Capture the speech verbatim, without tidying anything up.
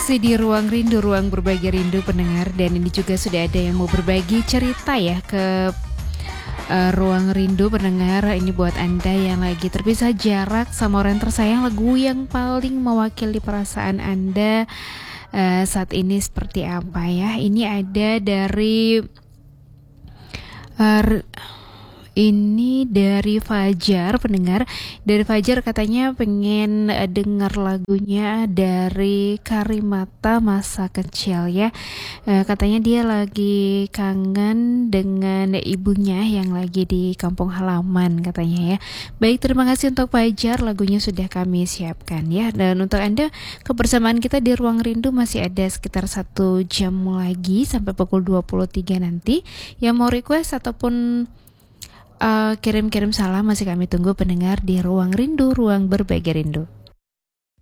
Masih di Ruang Rindu, Ruang Berbagi Rindu pendengar. Dan ini juga sudah ada yang mau berbagi cerita ya ke uh, Ruang Rindu pendengar. Ini buat Anda yang lagi terpisah jarak sama orang tersayang. Lagu yang paling mewakili perasaan Anda uh, saat ini seperti apa ya? Ini ada dari uh, Ini dari Fajar pendengar. Dari Fajar katanya pengen uh, dengar lagunya dari Karimata masa kecil ya. Uh, katanya dia lagi kangen dengan ibunya yang lagi di kampung halaman katanya ya. Baik, terima kasih untuk Fajar, lagunya sudah kami siapkan ya. Dan untuk Anda, kebersamaan kita di Ruang Rindu masih ada sekitar satu jam lagi sampai pukul dua puluh tiga nanti. Yang mau request ataupun Uh, kirim-kirim salam masih kami tunggu pendengar di Ruang Rindu, Ruang Berbagi Rindu.